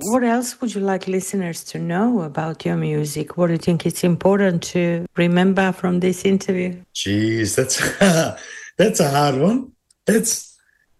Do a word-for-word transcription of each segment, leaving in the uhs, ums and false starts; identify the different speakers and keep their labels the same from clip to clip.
Speaker 1: What else would you like listeners to know about your music? What do you think is important to remember from this interview?
Speaker 2: Jeez, that's that's a hard one. That's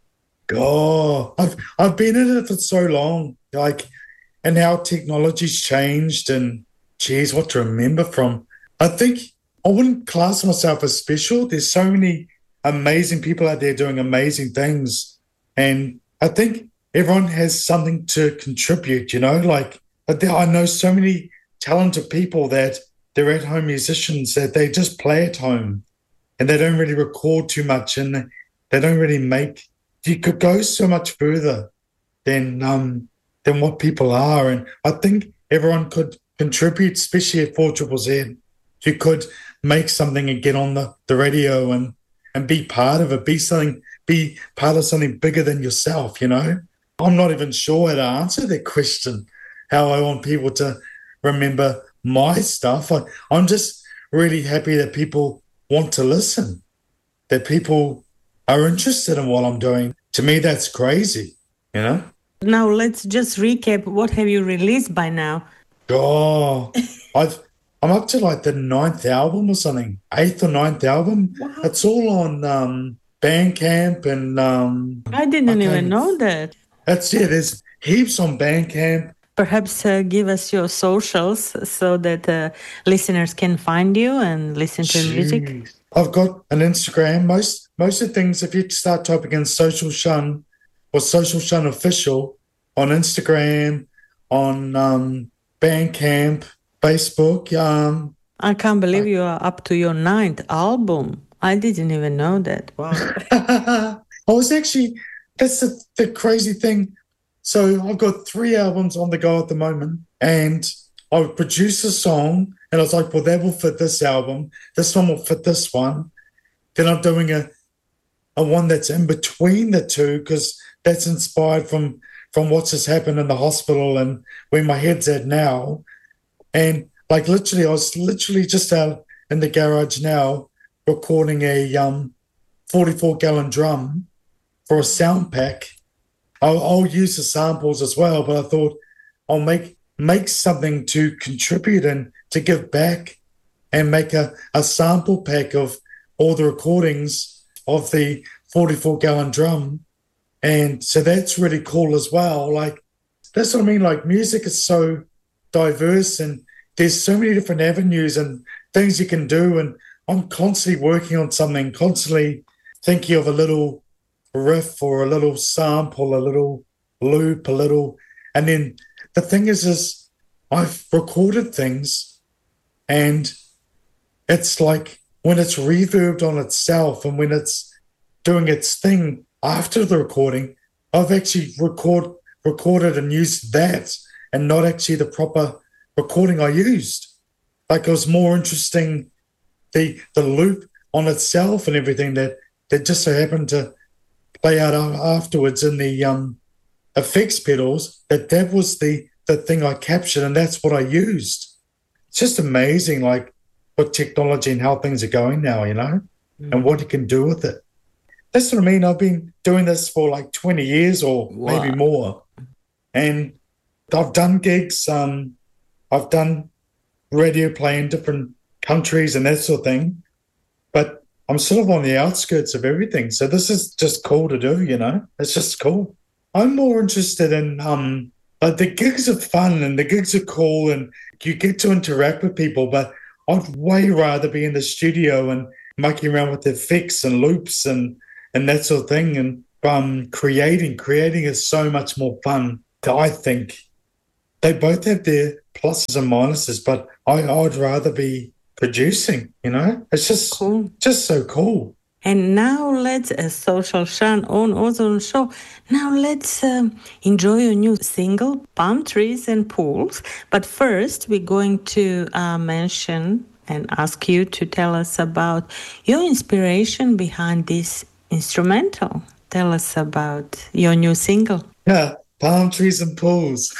Speaker 2: oh, I've I've been in it for so long, like, and how technology's changed, and geez, what to remember from. I think I wouldn't class myself as special. There's so many amazing people out there doing amazing things, and I think everyone has something to contribute. You know, like but there, I know so many talented people that they're at-home musicians that they just play at home, and they don't really record too much, and they don't really make. You could go so much further than um than what people are, and I think everyone could contribute, especially at four Triple Z. You could make something and get on the, the radio and and be part of it, be something, be part of something bigger than yourself. You know, I'm not even sure how to answer that question. How I want people to remember my stuff. I, I'm just really happy that people want to listen, that people are interested in what I'm doing. To me, that's crazy, you know?
Speaker 1: Now let's just recap. What have you released by now?
Speaker 2: Oh, I've, I'm up to like the ninth album or something, eighth or ninth album.
Speaker 1: Wow.
Speaker 2: It's all on um, Bandcamp and... Um,
Speaker 1: I didn't I even know that.
Speaker 2: That's it. There's heaps on Bandcamp.
Speaker 1: Perhaps uh, give us your socials so that uh, listeners can find you and listen to
Speaker 2: Jeez.
Speaker 1: music.
Speaker 2: I've got an Instagram. Most most of the things, if you start typing in Social Shun or Social Shun Official on Instagram, on um, Bandcamp, Facebook. Um,
Speaker 1: I can't believe I, you are up to your ninth album. I didn't even know that. Wow.
Speaker 2: I was actually, that's the, the crazy thing. So I've got three albums on the go at the moment, and I produced a song, and I was like, well, that will fit this album. This one will fit this one. Then I'm doing a a one that's in between the two, because that's inspired from from what's just happened in the hospital and where my head's at now. And like literally, I was literally just out in the garage now recording a um forty-four gallon drum for a sound pack. I'll, I'll use the samples as well, but I thought I'll make make something to contribute and to give back, and make a, a sample pack of all the recordings of the forty-four gallon drum. And so that's really cool as well. Like, that's what I mean. Like, music is so diverse, and there's so many different avenues and things you can do. And I'm constantly working on something, constantly thinking of a little riff or a little sample, a little loop, a little, and then the thing is, is I've recorded things, and it's like when it's reverbed on itself and when it's doing its thing after the recording, I've actually record recorded and used that, and not actually the proper recording I used. Like, it was more interesting the the loop on itself and everything that that just so happened to play out afterwards in the um, effects pedals, that that was the, the thing I captured, and that's what I used. It's just amazing, like, what technology and how things are going now, you know, mm. and what you can do with it. That's what I mean. I've been doing this for like twenty years or wow. maybe more. And I've done gigs. Um, I've done radio play in different countries and that sort of thing. But I'm sort of on the outskirts of everything. So this is just cool to do, you know? It's just cool. I'm more interested in, um, like, the gigs are fun and the gigs are cool and you get to interact with people, but I'd way rather be in the studio and mucking around with the effects and loops and, and that sort of thing. And um, creating, creating is so much more fun. I think they both have their pluses and minuses, but I, I'd rather be producing, you know? It's just cool. Just so cool.
Speaker 1: And now let's, uh, Social Shun on Ozone Show, now let's um, enjoy your new single, Palm Trees and Pools. But first, we're going to uh, mention and ask you to tell us about your inspiration behind this instrumental. Tell us about your new single.
Speaker 2: Yeah, Palm Trees and Pools.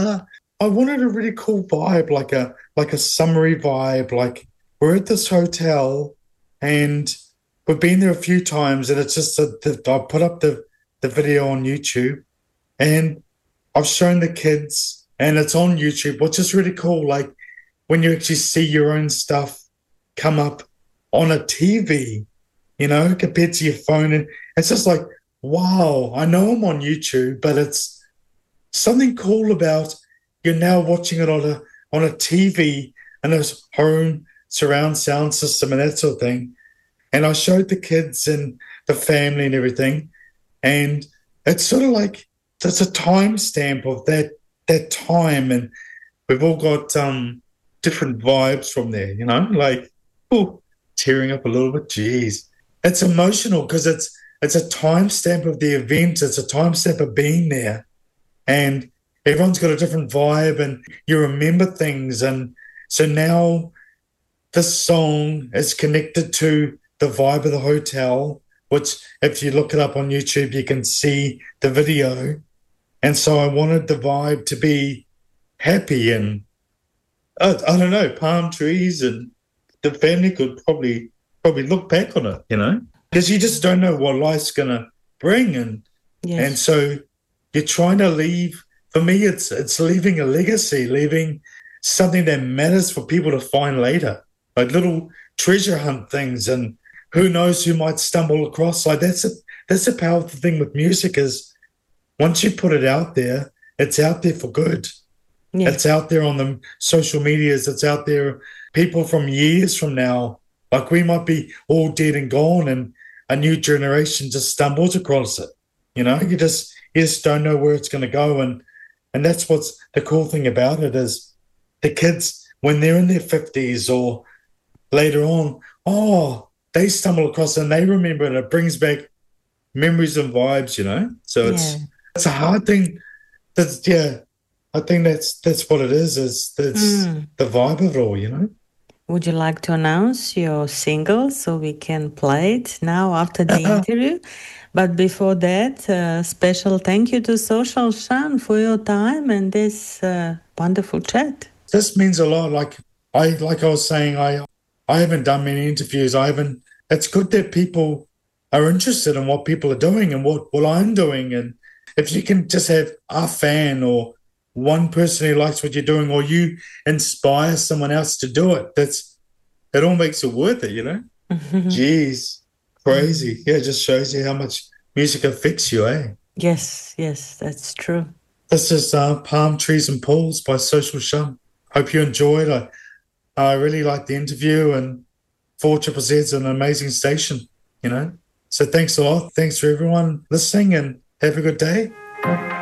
Speaker 2: I wanted a really cool vibe, like a like a summery vibe. Like, we're at this hotel and we've been there a few times, and it's just that I put up the, the video on YouTube, and I've shown the kids, and it's on YouTube, which is really cool. Like when you actually see your own stuff come up on a T V, you know, compared to your phone. And it's just like, wow, I know I'm on YouTube, but it's something cool about you're now watching it on a on a T V and a home surround sound system and that sort of thing. And I showed the kids and the family and everything. And it's sort of like there's a time stamp of that that time. And we've all got um, different vibes from there, you know, like, oh, tearing up a little bit. Jeez. It's emotional because it's it's a timestamp of the event. It's a timestamp of being there. And everyone's got a different vibe and you remember things. And so now this song is connected to the vibe of the hotel, which if you look it up on YouTube, you can see the video. And so I wanted the vibe to be happy and, uh, I don't know, palm trees, and the family could probably probably look back on it, you know, because you just don't know what life's going to bring. And
Speaker 1: Yes.
Speaker 2: and so you're trying to leave, for me, it's it's leaving a legacy, leaving something that matters for people to find later, like little treasure hunt things, and who knows who might stumble across. Like that's a, that's a powerful thing with music is once you put it out there, it's out there for good.
Speaker 1: Yeah.
Speaker 2: It's out there on the social medias. It's out there. People from years from now, like we might be all dead and gone, and a new generation just stumbles across it. You know, you just you just don't know where it's going to go, and and that's what's the cool thing about it is the kids when they're in their fifties or later on, oh, they stumble across it and they remember it. It brings back memories and vibes. You know, so it's
Speaker 1: Yeah.
Speaker 2: it's a hard thing. That's yeah. I think that's that's what it is. Is that's
Speaker 1: Mm.
Speaker 2: the vibe of it all. You know.
Speaker 1: Would you like to announce your single so we can play it now after the interview? But before that, uh, special thank you to Social Shan for your time and this uh, wonderful chat.
Speaker 2: This means a lot. Like I like I was saying, I I haven't done many interviews. I haven't. It's good that people are interested in what people are doing and what, what I'm doing. And if you can just have a fan or one person who likes what you're doing, or you inspire someone else to do it, that's it all makes it worth it, you know? Jeez. Crazy. Yeah, it just shows you how much music affects you, eh?
Speaker 1: Yes, yes, that's true.
Speaker 2: This is uh, Palm Trees and Pools by Social Shun. Hope you enjoyed it. I, I really liked the interview, and four Z Z is an amazing station, you know? So thanks a lot. Thanks for everyone listening, and have a good day.